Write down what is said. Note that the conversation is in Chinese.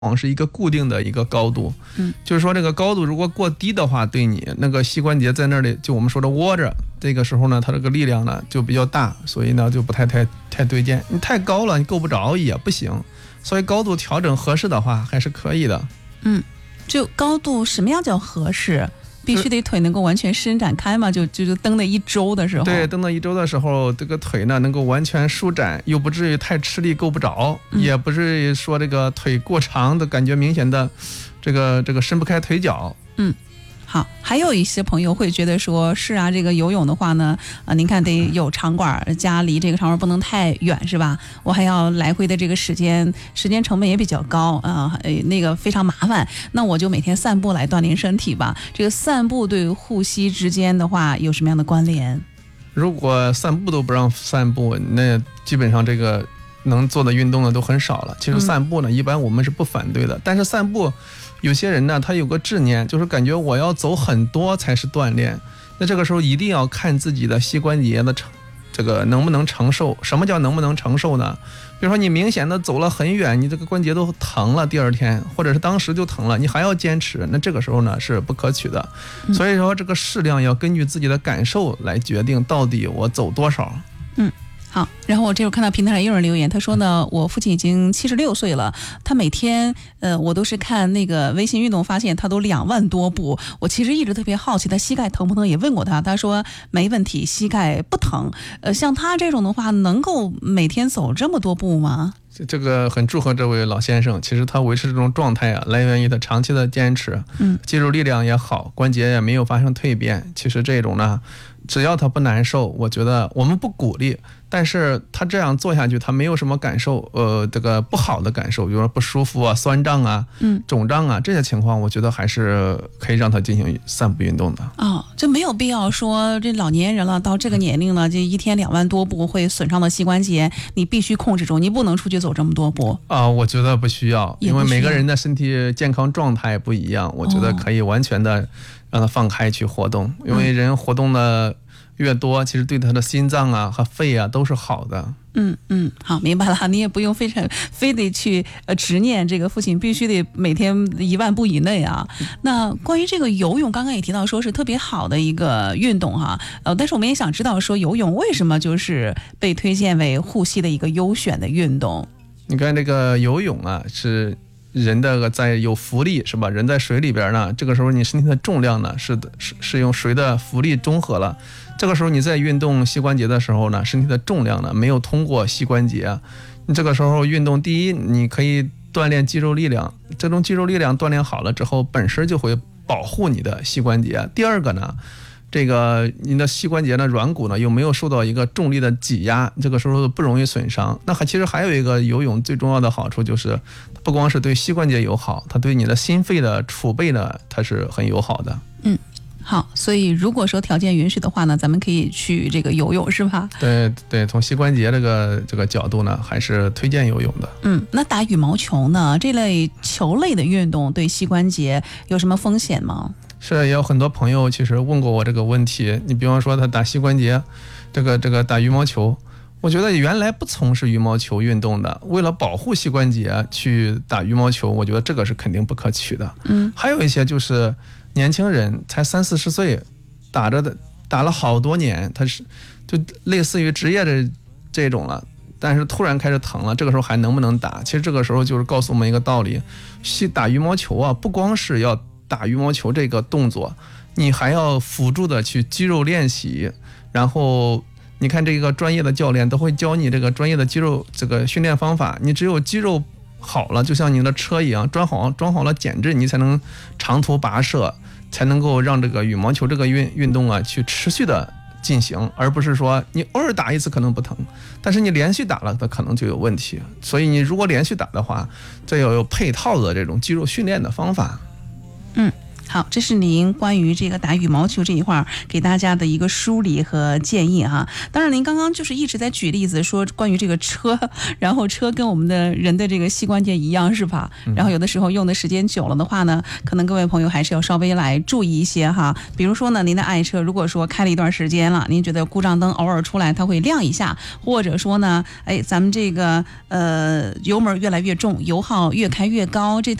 是一个固定的一个高度，就是说这个高度如果过低的话，对你那个膝关节在那里，就我们说的窝着，这个时候呢，它这个力量呢就比较大，所以呢就不太对劲。你太高了，你够不着也不行，所以高度调整合适的话还是可以的。 就高度什么样叫合适？必须得腿能够完全伸展开嘛，就蹬了一周的时候。 对，蹬了一周的时候，这个腿呢能够完全舒展，又不至于太吃力够不着，也不至于说这个腿过长的感觉明显的这个伸不开腿脚。 好，还有一些朋友会觉得说，是啊，这个游泳的话呢，您看得有场馆，家离这个场馆不能太远，是吧？我还要来回的这个时间成本也比较高啊，那个非常麻烦。那我就每天散步来锻炼身体吧。这个散步对护膝之间的话有什么样的关联？ 如果散步都不让散步，那基本上这个能做的运动呢都很少了。其实散步呢，一般我们是不反对的，但是散步有些人呢，他有个执念，就是感觉我要走很多才是锻炼。那这个时候一定要看自己的膝关节的这个能不能承受。什么叫能不能承受呢？比如说你明显的走了很远，你这个关节都疼了，第二天或者是当时就疼了，你还要坚持，那这个时候呢是不可取的。所以说这个适量要根据自己的感受来决定到底我走多少。 好，然后我这会儿看到平台上有人留言，他说呢，我父亲已经76岁了，他每天我都是看那个微信运动，发现他都2万多步。我其实一直特别好奇他膝盖疼不疼，也问过他，他说没问题，膝盖不疼。像他这种的话，能够每天走这么多步吗？ 这个很祝贺这位老先生，其实他维持这种状态啊，来源于他长期的坚持，肌肉力量也好，关节也没有发生蜕变。其实这种呢，只要他不难受，我觉得我们不鼓励，但是他这样做下去，他没有什么感受，这个不好的感受，比如说不舒服啊、酸胀啊、肿胀啊这些情况，我觉得还是可以让他进行散步运动的。 就没有必要说这老年人了，到这个年龄了，这一天2万多步会损伤到膝关节，你必须控制住，你不能出去走这么多步我觉得不需要，因为每个人的身体健康状态不一样，我觉得可以完全的让他放开去活动，因为人活动的越多，其实对他的心脏啊和肺啊都是好的。 好，明白了，你也不用非得去执念这个父亲必须得每天1万步以内啊。那关于这个游泳，刚刚也提到说是特别好的一个运动哈，但是我们也想知道说游泳为什么就是被推荐为护膝的一个优选的运动。 你看这个游泳啊，是人的在有浮力是吧？人在水里边呢，这个时候你身体的重量呢是用水的浮力中和了。这个时候你在运动膝关节的时候呢，身体的重量呢没有通过膝关节。你这个时候运动，第一，你可以锻炼肌肉力量，这种肌肉力量锻炼好了之后，本身就会保护你的膝关节。第二个呢，这个你的膝关节呢软骨呢又没有受到一个重力的挤压，这个时候不容易损伤。那其实还有一个游泳最重要的好处就是，不光是对膝关节友好，它对你的心肺的储备呢，它是很友好的。 好，所以如果说条件允许的话呢，咱们可以去这个游泳是吧？ 对，从膝关节这个角度呢，还是推荐游泳的。 那打羽毛球呢，这类球类的运动对膝关节有什么风险吗？ 是，也有很多朋友其实问过我这个问题。你比方说他打膝关节，这个打羽毛球，我觉得原来不从事羽毛球运动的，为了保护膝关节去打羽毛球，我觉得这个是肯定不可取的。还有一些就是年轻人才30-40岁，打了好多年，他是就类似于职业的这种了，但是突然开始疼了，这个时候还能不能打？其实这个时候就是告诉我们一个道理，打羽毛球啊，不光是要打羽毛球这个动作，你还要辅助的去肌肉练习。然后你看这个专业的教练都会教你这个专业的肌肉这个训练方法，你只有肌肉好了，就像你的车一样，装好了减震，你才能长途跋涉，才能够让这个羽毛球这个运动啊去持续的进行，而不是说你偶尔打一次可能不疼，但是你连续打了它可能就有问题。所以你如果连续打的话，这要有配套的这种肌肉训练的方法。 好，这是您关于这个打羽毛球这一块给大家的一个梳理和建议哈。当然，您刚刚就是一直在举例子说关于这个车，然后车跟我们的人的这个膝关节一样是吧？然后有的时候用的时间久了的话呢，可能各位朋友还是要稍微来注意一些哈。比如说呢，您的爱车如果说开了一段时间了，您觉得故障灯偶尔出来它会亮一下，或者说呢，咱们这个油门越来越重，油耗越开越高，这